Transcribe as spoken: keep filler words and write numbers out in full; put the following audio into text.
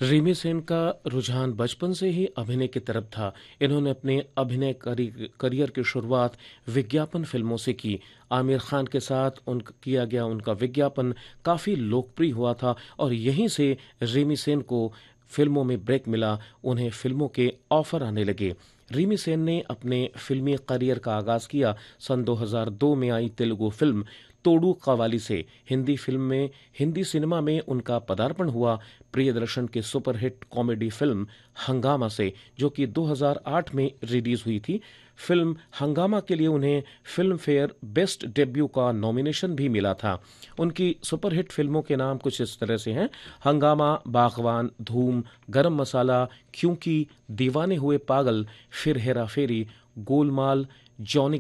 रिमी सेन का रुझान बचपन से ही अभिनय की तरफ था। इन्होंने अपने अभिनय करि- करियर की शुरुआत विज्ञापन फिल्मों से की। आमिर खान के साथ उन किया गया उनका विज्ञापन काफ़ी लोकप्रिय हुआ था और यहीं से रिमी सेन को फिल्मों में ब्रेक मिला। उन्हें फिल्मों के ऑफर आने लगे। रिमी सेन ने अपने फिल्मी करियर का आगाज किया सन दो हज़ार दो में आई तेलुगु फिल्म तोड़ू कवाली से। हिंदी फिल्म में हिंदी सिनेमा में उनका पदार्पण हुआ प्रियदर्शन की सुपरहिट कॉमेडी फिल्म हंगामा से, जो कि दो हज़ार आठ में रिलीज हुई थी। फिल्म हंगामा के लिए उन्हें फिल्म फेयर बेस्ट डेब्यू का नॉमिनेशन भी मिला था। उनकी सुपरहिट फिल्मों के नाम कुछ इस तरह से हैं: हंगामा, बागवान, धूम, गरम मसाला, क्योंकि, दीवाने हुए पागल, फिर हेरा फेरी, गोलमाल, जॉनी